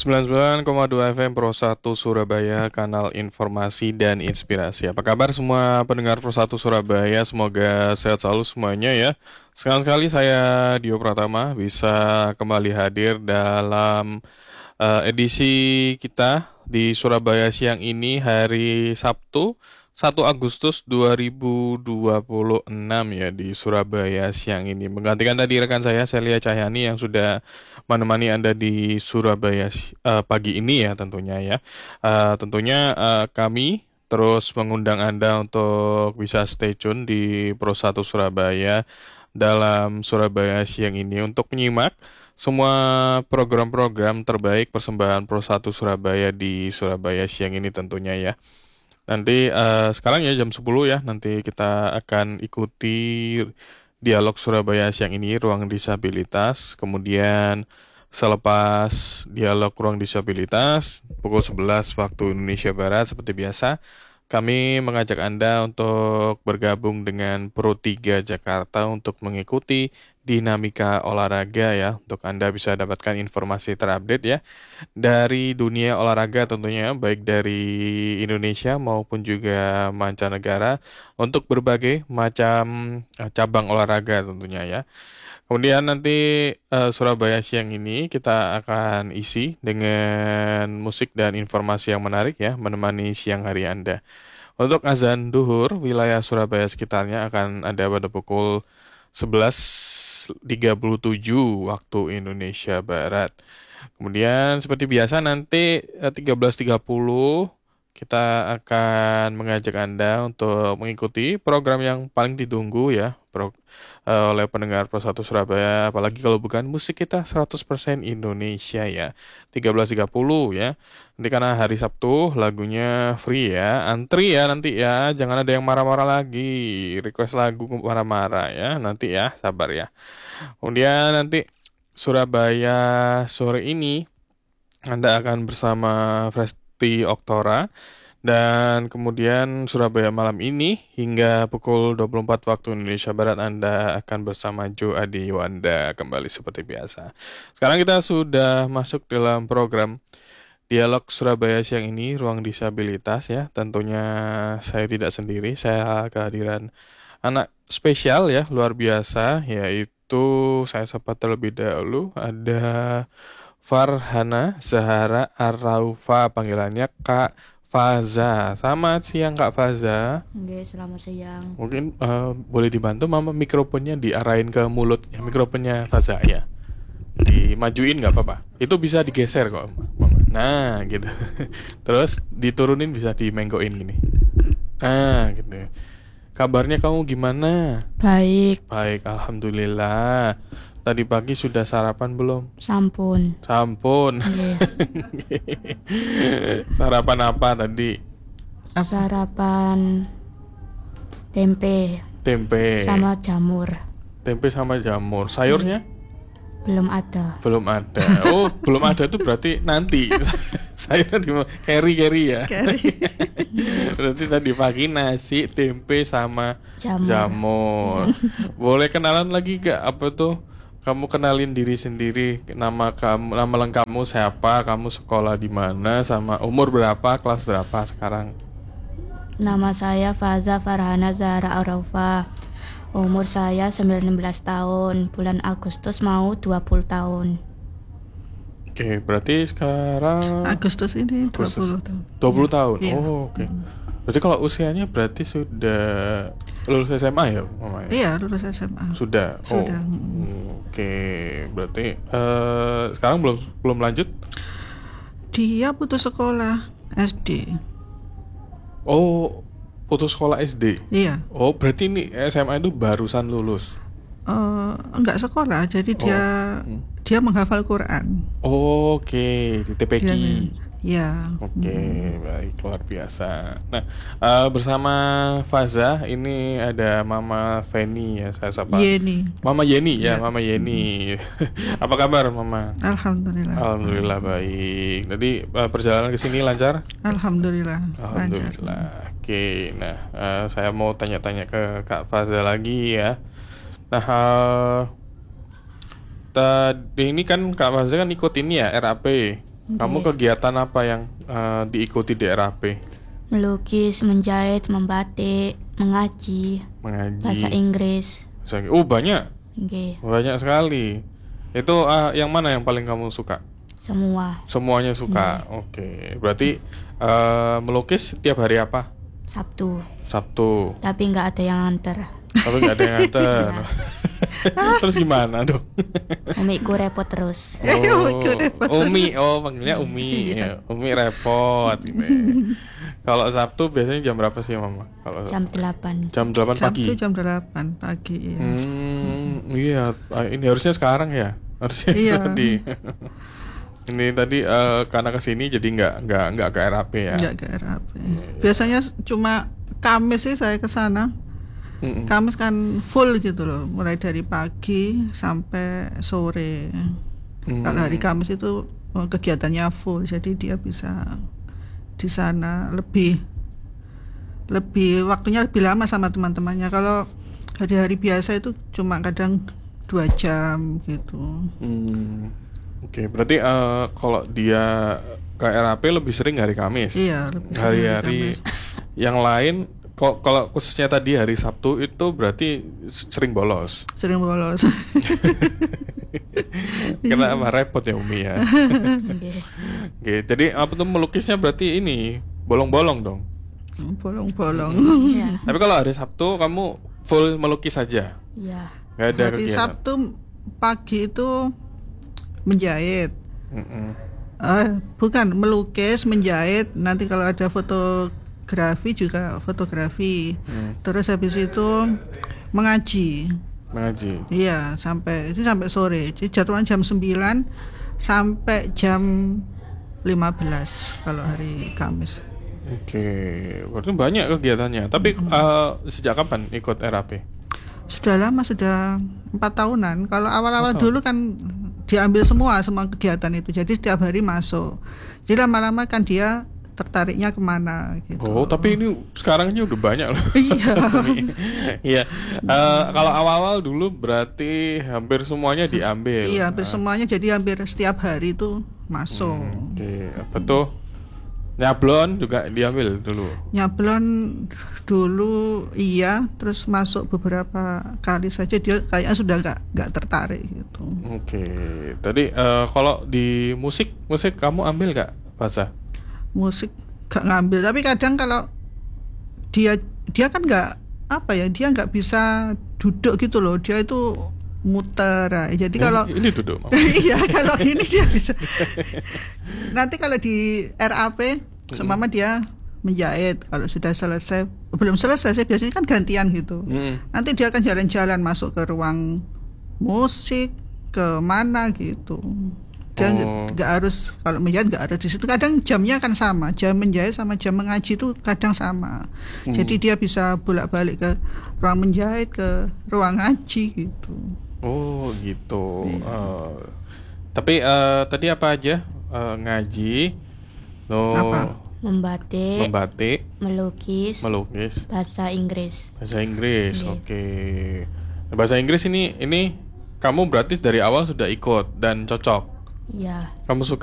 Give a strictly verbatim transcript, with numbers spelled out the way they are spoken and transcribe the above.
sembilan puluh sembilan koma dua F M Pro satu Surabaya, kanal informasi dan inspirasi. Apa kabar semua pendengar Pro satu Surabaya? Semoga sehat selalu semuanya ya. Sekali-sekali saya Dio Pratama bisa kembali hadir dalam eh, edisi kita di Surabaya siang ini hari Sabtu satu Agustus dua ribu dua puluh enam ya di Surabaya siang ini. Menggantikan tadi rekan saya Celia Cahyani yang sudah menemani Anda di Surabaya eh, pagi ini ya tentunya ya. Eh, tentunya eh, kami terus mengundang Anda untuk bisa stay tune di Pro satu Surabaya dalam Surabaya siang ini untuk menyimak semua program-program terbaik persembahan Pro satu Surabaya di Surabaya siang ini tentunya ya. Nanti eh, sekarang ya jam sepuluh ya, nanti kita akan ikuti dialog Surabaya siang ini, ruang disabilitas. Kemudian selepas dialog ruang disabilitas, pukul sebelas waktu Indonesia Barat seperti biasa, kami mengajak Anda untuk bergabung dengan Pro tiga Jakarta untuk mengikuti dinamika olahraga ya, untuk Anda bisa dapatkan informasi terupdate ya dari dunia olahraga tentunya, baik dari Indonesia maupun juga mancanegara untuk berbagai macam eh, cabang olahraga tentunya ya. Kemudian nanti eh, Surabaya siang ini kita akan isi dengan musik dan informasi yang menarik ya, menemani siang hari Anda. Untuk azan duhur, wilayah Surabaya sekitarnya akan ada pada pukul sebelas tiga puluh tujuh waktu Indonesia Barat. Kemudian seperti biasa nanti eh, tiga belas tiga puluh kita akan mengajak Anda untuk mengikuti program yang paling ditunggu ya pro- eh, oleh pendengar Pro satu Surabaya, apalagi kalau bukan musik kita seratus persen Indonesia ya. tiga belas tiga puluh ya. Nanti karena hari Sabtu lagunya free ya. Antri ya nanti ya, jangan ada yang marah-marah lagi. Request lagu marah-marah ya. Nanti ya, sabar ya. Kemudian nanti Surabaya sore ini Anda akan bersama Presti Oktora, dan kemudian Surabaya malam ini hingga pukul dua puluh empat waktu Indonesia Barat Anda akan bersama Jo Adi Yuanda kembali seperti biasa. Sekarang kita sudah masuk dalam program Dialog Surabaya siang ini, ruang disabilitas ya. Tentunya saya tidak sendiri, saya kehadiran anak spesial ya, luar biasa, yaitu saya sapa terlebih dahulu ada Farhana Zahara Araufa, panggilannya Kak Faza. Selamat siang Kak Faza. Oke, selamat siang. Mungkin eh, boleh dibantu Mama mikrofonnya diarahin ke mulutnya, mikrofonnya Faza ya. Dimajuin nggak apa-apa. Itu bisa digeser kok, Mama. Nah, gitu. Terus diturunin bisa dimenggoin gini. Ah, gitu. Kabarnya kamu gimana? Baik, Baik, alhamdulillah. Tadi pagi sudah sarapan belum? sampun. Sampun. Nggih, Sarapan apa tadi? sarapan tempe Tempe. sama jamur. Tempe sama jamur. Sayurnya? Belum ada. Belum ada. Oh, belum ada tuh berarti nanti. Sayurnya di carry-carry ya. Berarti tadi pagi nasi, tempe sama Jamur. jamur. Boleh kenalan lagi gak apa tuh? Kamu kenalin diri sendiri, nama kamu, nama lengkapmu siapa, kamu sekolah di mana, sama umur berapa, kelas berapa sekarang? Nama saya Faza Farhana Zahra Araufa. Umur saya sembilan belas tahun. Bulan Agustus mau dua puluh tahun. Oke, berarti sekarang Agustus ini Agustus. dua puluh tahun. dua puluh tahun. Iya. Oh, oke. Berarti kalau usianya berarti sudah lulus S M A ya, Mama ya? Iya, lulus S M A. Sudah. Oh. Sudah. Hmm, Oke, berarti eh, sekarang belum belum lanjut? Dia putus sekolah S D. Oh, putus sekolah S D. Iya. Oh, berarti ini S M A itu barusan lulus. Eh, enggak sekolah, jadi dia Hmm. dia menghafal Quran. Oh, Oke, di T P Q. Iya. Oke, baik, luar biasa. Nah, eh, bersama Faza ini ada Mama Feni ya, saya sapa. Yeni. Mama Yeni ya, Ya. Mama Yeni. Apa kabar, Mama? Alhamdulillah. Alhamdulillah baik. Tadi eh, perjalanan ke sini lancar? Alhamdulillah. Lancar. Alhamdulillah. Oke, nah eh, saya mau tanya-tanya ke Kak Faza lagi ya. Nah, eh, tadi ini kan Kak Faza kan ikut ini ya R A P. Kamu Nggih. kegiatan apa yang eh, diikuti di R A P? Melukis, menjahit, membatik, mengaji, Mengaji. bahasa Inggris. Bahasa Inggris. Oh, banyak. Nggih, Banyak sekali. Itu eh, yang mana yang paling kamu suka? semua. Semuanya suka. Oke. Berarti eh, melukis tiap hari apa? Sabtu. Sabtu. Tapi nggak ada yang nganter. Tapi nggak ada yang nganter. Terus gimana tuh? Umiku repot terus. Oh, Umiku repot. Umi, oh panggilnya Umi. Ya, Umi repot gitu ya. Kalau Sabtu biasanya jam berapa sih Mama? Kalau Jam delapan. jam delapan pagi. Sabtu jam delapan pagi. Ya. Hmm, iya, ah, ini harusnya sekarang ya. Harusnya Iya. tadi. Ini tadi eh, karena kesini jadi nggak nggak nggak ke R A P ya. Enggak ke R A P. Biasanya cuma Kamis sih saya ke sana. Mm-mm. Kamis kan full gitu loh, mulai dari pagi sampai sore. Mm. Kalau hari Kamis itu oh, kegiatannya full, jadi dia bisa di sana lebih lebih waktunya lebih lama sama teman-temannya. Kalau hari-hari biasa itu cuma kadang dua jam gitu. Hmm. Oke, berarti eh, kalau dia ke R A P lebih sering hari Kamis. Iya, lebih sering hari Hari-hari Kamis. yang lain, kok kalau khususnya tadi hari Sabtu itu berarti s- sering bolos. Sering bolos. Kenapa repot ya Umi ya? Nggih. Oke, jadi apa tuh melukisnya berarti ini bolong-bolong dong. Bolong-bolong. Iya. Tapi kalau hari Sabtu kamu full melukis saja, Iya. nggak ada Hari kegiatan. Sabtu pagi itu menjahit. Mm-mm. Eh, bukan melukis, menjahit. Nanti kalau ada fotografi juga fotografi. Hmm. Terus habis itu mengaji. Mengaji. Iya, sampai itu sampai sore. Jadi jadwalnya jam sembilan sampai jam lima belas kalau hari Kamis. Oke, berarti banyak kegiatannya. Tapi eh, sejak kapan ikut R A P? Sudah lama, sudah empat tahunan. Kalau awal-awal dulu kan diambil semua semua kegiatan itu. Jadi setiap hari masuk. Jadi lama-lama kan dia tertariknya kemana gitu. Oh, tapi ini sekarang ini udah banyak loh. Iya. Iya. Eh, kalau awal-awal dulu berarti hampir semuanya diambil. Iya, hampir semuanya, jadi hampir setiap hari itu masuk. Hmm, Oke, apa tuh? Nyablon juga diambil dulu. Nyablon dulu iya, terus masuk beberapa kali saja dia kayaknya sudah nggak nggak tertarik gitu. Oke, tadi eh, kalau di musik, musik kamu ambil nggak, Fasa? Musik nggak ngambil, tapi kadang kalau dia dia kan nggak apa ya, dia nggak bisa duduk gitu loh, dia itu muter. Nah, jadi kalau ini duduk, Mama. iya, kalau gini dia bisa. Nanti kalau di R A P seumpama dia menjahit, kalau sudah selesai, belum selesai saya biasanya kan gantian gitu. Hmm. Nanti dia akan jalan-jalan masuk ke ruang musik, ke mana gitu. Dia nggak Oh. nggak harus, kalau menjahit nggak harus di situ. Kadang jamnya kan sama, jam menjahit sama jam mengaji itu kadang sama. Hmm. Jadi dia bisa bolak-balik ke ruang menjahit, ke ruang ngaji gitu. Oh gitu. Eh, tapi eh, tadi apa aja? Eh, ngaji, no, Apa? Membatik, membatik, melukis, melukis, bahasa Inggris. bahasa Inggris. Iya. Oke. Nah, bahasa Inggris ini ini kamu berarti dari awal sudah ikut dan cocok. Iya. Kamu suka